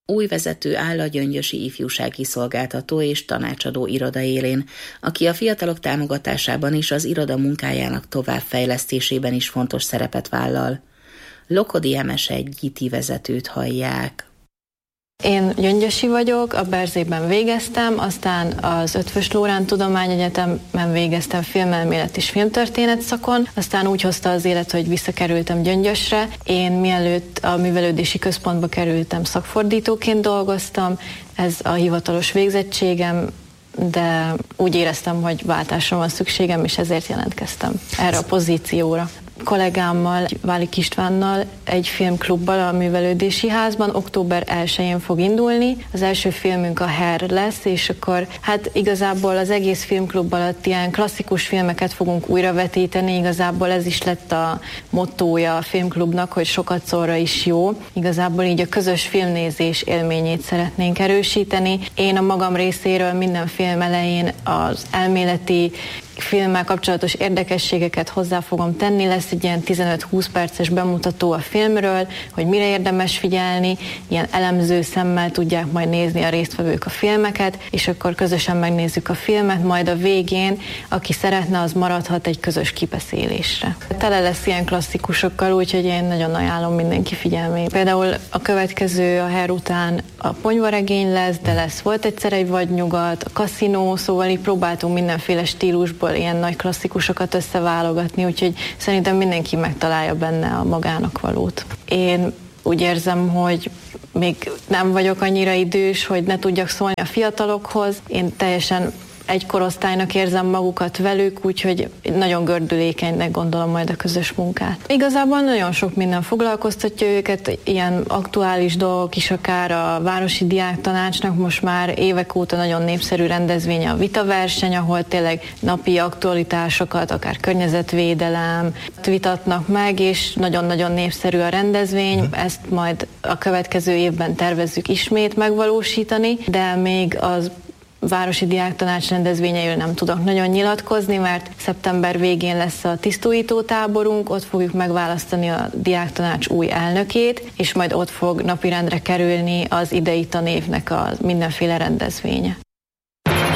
Új vezető áll a Gyöngyösi Ifjúsági Szolgáltató és Tanácsadó Iroda élén, aki a fiatalok támogatásában és az iroda munkájának továbbfejlesztésében is fontos szerepet vállal. Lokodi Emese GITI vezetőt hallják. Én gyöngyösi vagyok, a Berzében végeztem, aztán az Eötvös Loránd Tudományegyetemen végeztem filmelmélet és filmtörténet szakon, aztán úgy hozta az élet, hogy visszakerültem Gyöngyösre. Én mielőtt a művelődési központba kerültem, szakfordítóként dolgoztam, ez a hivatalos végzettségem, de úgy éreztem, hogy váltásra van szükségem, és ezért jelentkeztem erre a pozícióra. Kollégámmal, Válik Istvánnal egy filmklubbal a Művelődési Házban október 1-én fog indulni. Az első filmünk a Her lesz, és akkor hát igazából az egész filmklub alatt ilyen klasszikus filmeket fogunk újravetíteni, igazából ez is lett a mottója a filmklubnak, hogy sokat szorra is jó. Igazából így a közös filmnézés élményét szeretnénk erősíteni. Én a magam részéről minden film elején az elméleti filmmel kapcsolatos érdekességeket hozzá fogom tenni, lesz egy ilyen 15-20 perces bemutató a filmről, hogy mire érdemes figyelni, ilyen elemző szemmel tudják majd nézni a résztvevők a filmeket, és akkor közösen megnézzük a filmet, majd a végén, aki szeretne, az maradhat egy közös kibeszélésre. Tele lesz ilyen klasszikusokkal, úgyhogy én nagyon ajánlom mindenki figyelmét. Például a következő a Her után a Ponyvaregény lesz, de Volt egyszer egy vadnyugat, a Kaszinó, szóval így próbáltunk mindenféle stílusból ilyen nagy klasszikusokat összeválogatni, úgyhogy szerintem mindenki megtalálja benne a magának valót. Én úgy érzem, hogy még nem vagyok annyira idős, hogy ne tudjak szólni a fiatalokhoz. Én teljesen egy korosztálynak érzem magukat velük, úgyhogy nagyon gördülékenynek gondolom majd a közös munkát. Igazából nagyon sok minden foglalkoztatja őket, ilyen aktuális dolgok is, akár a Városi Diáktanácsnak most már évek óta nagyon népszerű rendezvénye a vitaverseny, ahol tényleg napi aktualitásokat, akár környezetvédelem vitatnak meg, és nagyon-nagyon népszerű a rendezvény. Ezt majd a következő évben tervezzük ismét megvalósítani, de még az Városi Diáktanács rendezvényeiről nem tudok nagyon nyilatkozni, mert szeptember végén lesz a tisztújító táborunk, ott fogjuk megválasztani a Diáktanács új elnökét, és majd ott fog napirendre kerülni az idei tanévnek a mindenféle rendezvénye.